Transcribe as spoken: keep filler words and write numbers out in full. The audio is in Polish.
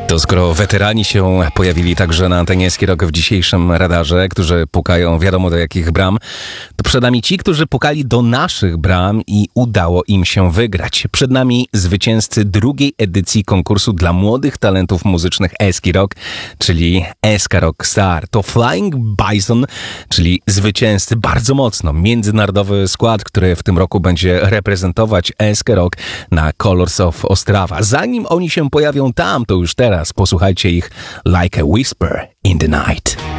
To skoro weterani się pojawili także na antenie Eski Rock w dzisiejszym radarze, którzy pukają wiadomo do jakich bram, to przed nami ci, którzy pukali do naszych bram i udało im się wygrać. Przed nami zwycięzcy drugiej edycji konkursu dla młodych talentów muzycznych Eski Rock, czyli Eska Rock Star. To Flying Bison, czyli zwycięzcy bardzo mocno międzynarodowy skład, który w tym roku będzie reprezentować Eskę Rock na Colors of Ostrawa. Zanim oni się pojawią tam, to już teraz posłuchajcie ich Like a Whisper in the Night.